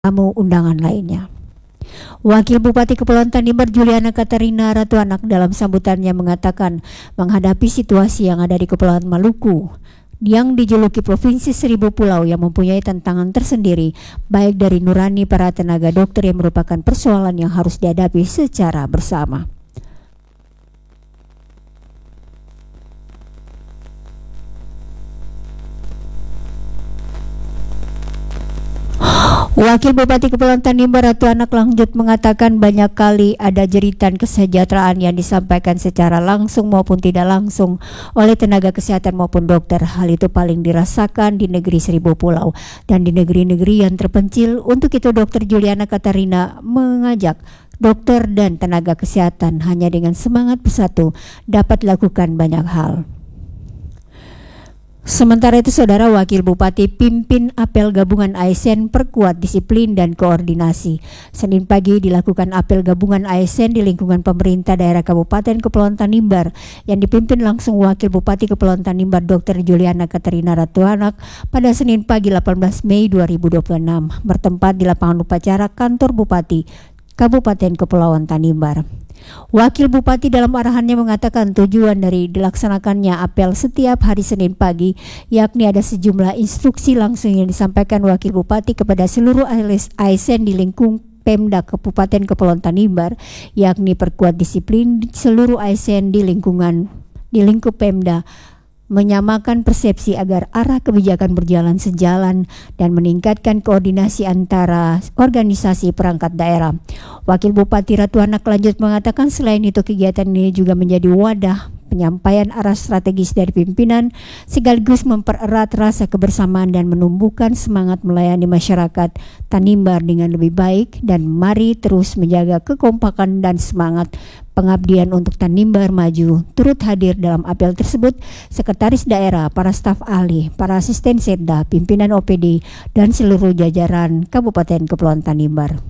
tamu undangan lainnya. Wakil Bupati Kepulauan Tanimbar Juliana Katarina Ratuanak dalam sambutannya mengatakan menghadapi situasi yang ada di Kepulauan Maluku yang dijuluki Provinsi Seribu Pulau yang mempunyai tantangan tersendiri, baik dari nurani para tenaga dokter yang merupakan persoalan yang harus dihadapi secara bersama. Wakil Bupati Kepulauan Tanimbar Ratuanak lanjut mengatakan banyak kali ada jeritan kesejahteraan yang disampaikan secara langsung maupun tidak langsung oleh tenaga kesehatan maupun dokter. Hal itu paling dirasakan di negeri Seribu Pulau dan di negeri-negeri yang terpencil. Untuk itu Dr. Juliana Katarina mengajak dokter dan tenaga kesehatan hanya dengan semangat bersatu dapat lakukan banyak hal. Sementara itu, Saudara Wakil Bupati pimpin apel gabungan ASN perkuat disiplin dan koordinasi. Senin pagi dilakukan apel gabungan ASN di lingkungan pemerintah daerah Kabupaten Kepulauan Tanimbar yang dipimpin langsung Wakil Bupati Kepulauan Tanimbar Dr. Juliana Katarina Ratuanak pada Senin pagi 18 Mei 2026 bertempat di lapangan upacara kantor Bupati Kabupaten Kepulauan Tanimbar. Wakil Bupati dalam arahannya mengatakan tujuan dari dilaksanakannya apel setiap hari Senin pagi yakni ada sejumlah instruksi langsung yang disampaikan Wakil Bupati kepada seluruh ASN di lingkung Pemda Kabupaten Kepulauan Tanimbar, yakni perkuat disiplin seluruh ASN di lingkup Pemda, menyamakan persepsi agar arah kebijakan berjalan sejalan dan meningkatkan koordinasi antara organisasi perangkat daerah. Wakil Bupati Ratuanak lanjut mengatakan selain itu kegiatan ini juga menjadi wadah penyampaian arah strategis dari pimpinan sekaligus mempererat rasa kebersamaan dan menumbuhkan semangat melayani masyarakat Tanimbar dengan lebih baik, dan mari terus menjaga kekompakan dan semangat pengabdian untuk Tanimbar maju. Turut hadir dalam apel tersebut Sekretaris Daerah, para staf ahli, para asisten Setda, pimpinan OPD, dan seluruh jajaran Kabupaten Kepulauan Tanimbar.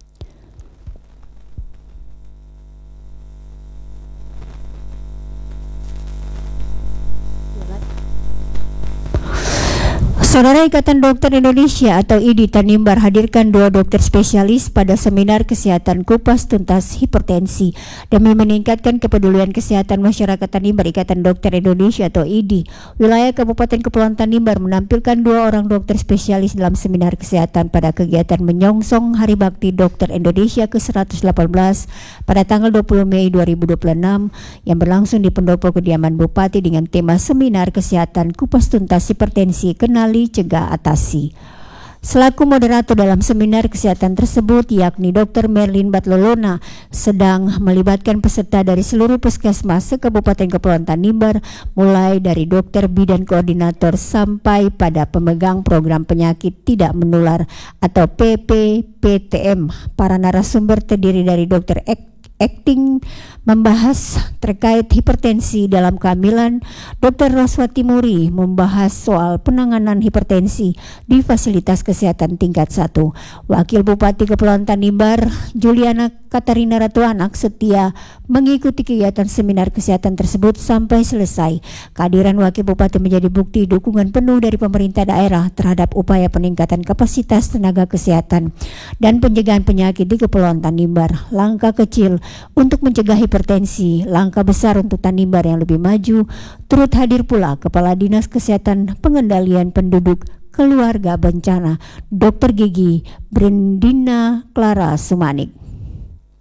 Saudara, Ikatan Dokter Indonesia atau IDI Tanimbar hadirkan 2 dokter spesialis pada seminar kesehatan kupas tuntas hipertensi demi meningkatkan kepedulian kesehatan masyarakat Tanimbar. Ikatan Dokter Indonesia atau IDI wilayah Kabupaten Kepulauan Tanimbar menampilkan 2 orang dokter spesialis dalam seminar kesehatan pada kegiatan menyongsong Hari Bakti Dokter Indonesia ke-118 pada tanggal 20 Mei 2026 yang berlangsung di pendopo kediaman Bupati dengan tema seminar kesehatan kupas tuntas hipertensi, kenali, cegah, atasi. Selaku moderator dalam seminar kesehatan tersebut yakni Dr. Merlin Batlolona sedang melibatkan peserta dari seluruh puskesmas se-Kabupaten Kepulauan Tanimbar, mulai dari dokter bidan koordinator sampai pada pemegang program penyakit tidak menular atau PPPTM. Para narasumber terdiri dari dokter acting membahas terkait hipertensi dalam kehamilan, Dr. Roswati Muri membahas soal penanganan hipertensi di fasilitas kesehatan tingkat 1. Wakil Bupati Kepulauan Tanimbar Juliana Katarina Ratuanak setia mengikuti kegiatan seminar kesehatan tersebut sampai selesai. Kehadiran Wakil Bupati menjadi bukti dukungan penuh dari pemerintah daerah terhadap upaya peningkatan kapasitas tenaga kesehatan dan pencegahan penyakit di Kepulauan Tanimbar. Langkah kecil untuk mencegah hipertensi, langkah besar untuk Tanimbar yang lebih maju. Turut hadir pula Kepala Dinas Kesehatan Pengendalian Penduduk Keluarga Bencana, Dr. Gigi Brendina Clara Sumanik.